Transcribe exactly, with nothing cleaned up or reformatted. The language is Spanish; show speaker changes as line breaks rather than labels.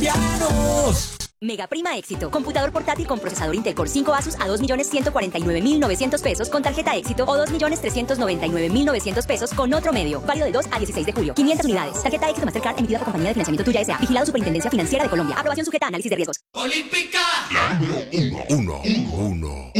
colombianos.
Mega Prima Éxito. Computador portátil con procesador Intel Core cinco Asus a dos millones ciento cuarenta y nueve mil novecientos pesos con tarjeta Éxito o dos millones trescientos noventa y nueve mil novecientos pesos con otro medio. Válido del dos al dieciséis de julio. quinientas unidades. Tarjeta Éxito Mastercard emitida por Compañía de Financiamiento Tuya S A. Vigilado Superintendencia Financiera de Colombia. Aprobación sujeta a análisis de riesgos.
Olímpica.
La número uno. Uno. Uno.